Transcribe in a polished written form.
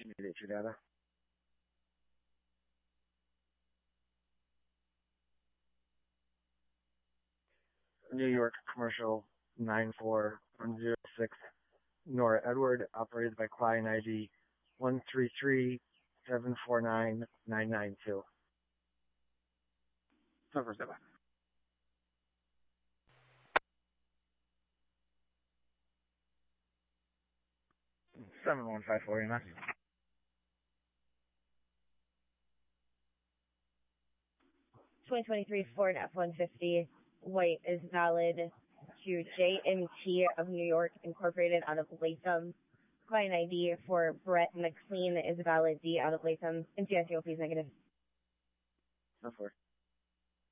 Need your data. New York Commercial 94106, Nora Edward, operated by client ID 133749992. Number 7. 7154 EMS. 2023 Ford F-150 white is valid to JMT of New York Incorporated out of Latham. Client ID for Brett McLean is valid D out of Latham. NCSO, please negative. No 4.